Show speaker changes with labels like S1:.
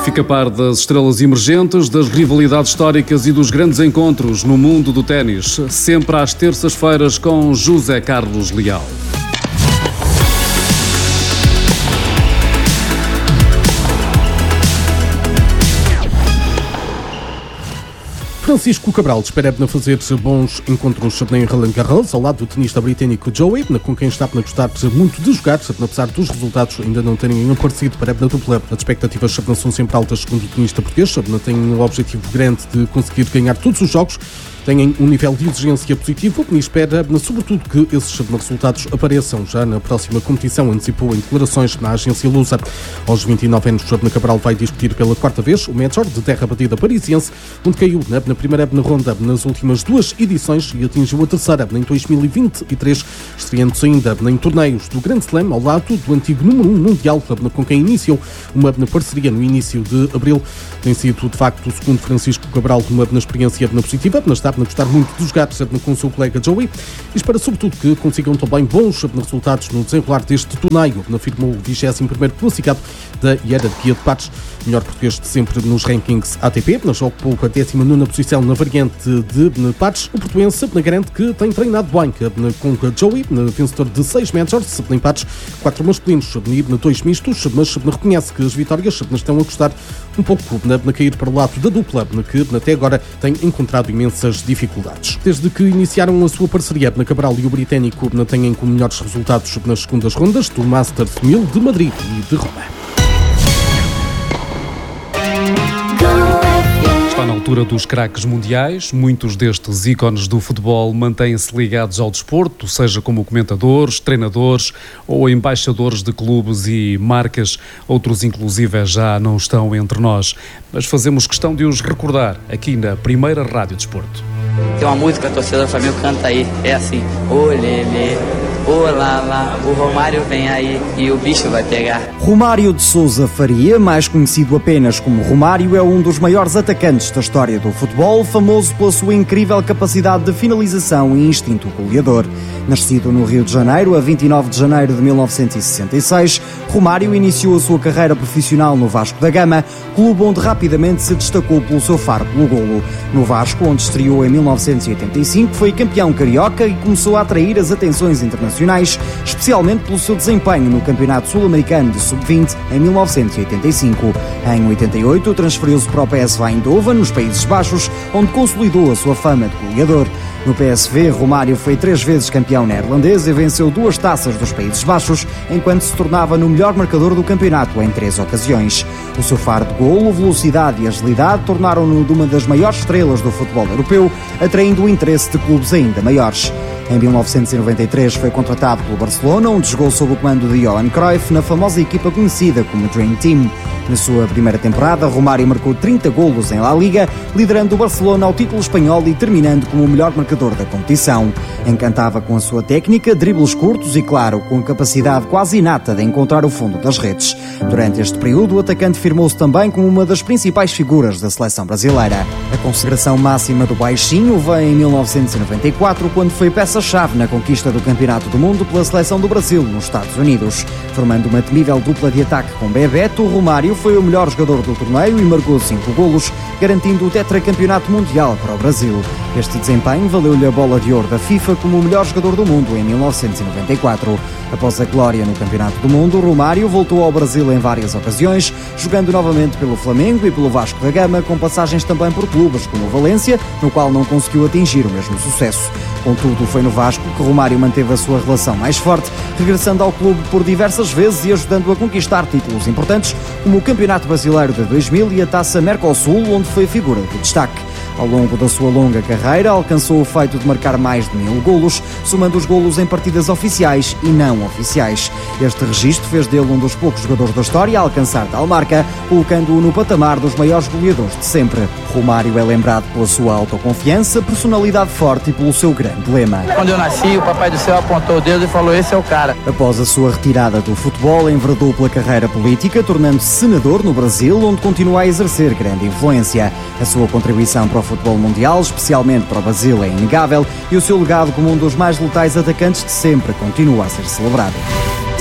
S1: Fica a par das estrelas emergentes, das rivalidades históricas e dos grandes encontros no mundo do ténis, sempre às terças-feiras com José Carlos Leal.
S2: Francisco Cabral espera fazer bons encontros em Roland Garros, ao lado do tenista britânico Joey, com quem está a gostar muito de jogar, apesar dos resultados ainda não terem aparecido para a dupla. As expectativas são sempre altas, segundo o tenista português. Tem o objetivo grande de conseguir ganhar todos os jogos. Têm um nível de exigência positivo e espera, sobretudo, que esses resultados apareçam já na próxima competição, antecipou em declarações na agência lusa. Aos 29 anos, Cabral vai discutir pela quarta vez o Major de terra batida parisiense, onde caiu na primeira ronda nas últimas duas edições e atingiu a terceira em 2023, estreando-se ainda em torneios do Grand Slam, ao lado do antigo número 1 mundial, com quem iniciou uma parceria no início de abril. Tem sido, de facto, segundo Francisco Cabral, uma experiência positiva, está a gostar muito de jogar com o seu colega Joey e espera sobretudo que consigam também bons resultados no desenrolar deste torneio, afirmou o 21º classificado da hierarquia de pares. Melhor português de sempre nos rankings ATP, ocupou a 19ª posição na variante de pares. O portuense garante que tem treinado bem com Joey, vencedor de 6 majors em pares, 4 masculinos e 2 mistos, mas reconhece que as vitórias estão a custar um pouco a cair para o lado da dupla, que até agora tem encontrado imensas dificuldades. Desde que iniciaram a sua parceria, Cabral e o britânico têm como melhores resultados nas segundas rondas do Masters 1000 de Madrid e de Roma.
S1: Está na altura dos craques mundiais. Muitos destes ícones do futebol mantêm-se ligados ao desporto, seja como comentadores, treinadores ou embaixadores de clubes e marcas. Outros, inclusive, já não estão entre nós. Mas fazemos questão de os recordar aqui na primeira Rádio Desporto.
S3: Tem uma música que a torcida do Flamengo canta aí, é assim: ô lelê, ô lá lá, o Romário vem aí e o bicho vai pegar.
S4: Romário de Sousa Faria, mais conhecido apenas como Romário, é um dos maiores atacantes da história do futebol, famoso pela sua incrível capacidade de finalização e instinto goleador. Nascido no Rio de Janeiro, a 29 de janeiro de 1966, Romário iniciou a sua carreira profissional no Vasco da Gama, clube onde rapidamente se destacou pelo seu faro pelo golo. No Vasco, onde estreou em 1985, foi campeão carioca e começou a atrair as atenções internacionais, especialmente pelo seu desempenho no Campeonato Sul-Americano de Sub-20 em 1985. Em 88, transferiu-se para o PSV Eindhoven, nos Países Baixos, onde consolidou a sua fama de goleador. No PSV, Romário foi 3 vezes campeão neerlandês e venceu 2 taças dos Países Baixos, enquanto se tornava no melhor marcador do campeonato em 3 ocasiões. O seu faro de golo, velocidade e agilidade tornaram-no de uma das maiores estrelas do futebol europeu, atraindo o interesse de clubes ainda maiores. Em 1993 foi contratado pelo Barcelona, onde jogou sob o comando de Johan Cruyff na famosa equipa conhecida como Dream Team. Na sua primeira temporada, Romário marcou 30 golos em La Liga, liderando o Barcelona ao título espanhol e terminando como o melhor marcador da competição. Encantava com a sua técnica, dribles curtos e, claro, com a capacidade quase inata de encontrar o fundo das redes. Durante este período, o atacante firmou-se também como uma das principais figuras da seleção brasileira. A consagração máxima do baixinho veio em 1994, quando foi peça-chave na conquista do Campeonato do Mundo pela seleção do Brasil nos Estados Unidos. Formando uma temível dupla de ataque com Bebeto, Romário foi o melhor jogador do torneio e marcou 5 golos, garantindo o tetracampeonato mundial para o Brasil. Este desempenho valeu-lhe a bola de ouro da FIFA como o melhor jogador do mundo em 1994. Após a glória no Campeonato do Mundo, Romário voltou ao Brasil em várias ocasiões, jogando novamente pelo Flamengo e pelo Vasco da Gama, com passagens também por clubes como o Valência, no qual não conseguiu atingir o mesmo sucesso. Contudo, foi no Vasco que Romário manteve a sua relação mais forte, regressando ao clube por diversas vezes e ajudando a conquistar títulos importantes, como o Campeonato Brasileiro de 2000 e a Taça Mercosul, onde foi figura de destaque. Ao longo da sua longa carreira, alcançou o feito de marcar mais de 1000 golos, somando os golos em partidas oficiais e não oficiais. Este registro fez dele um dos poucos jogadores da história a alcançar tal marca, colocando-o no patamar dos maiores goleadores de sempre. Romário é lembrado pela sua autoconfiança, personalidade forte e pelo seu grande lema.
S3: Quando eu nasci, o Papai do Céu apontou o dedo e falou: esse é o cara.
S4: Após a sua retirada do futebol, enveredou pela carreira política, tornando-se senador no Brasil, onde continua a exercer grande influência. A sua contribuição para o futebol mundial, especialmente para o Brasil, é inegável e o seu legado como um dos mais letais atacantes de sempre continua a ser celebrado.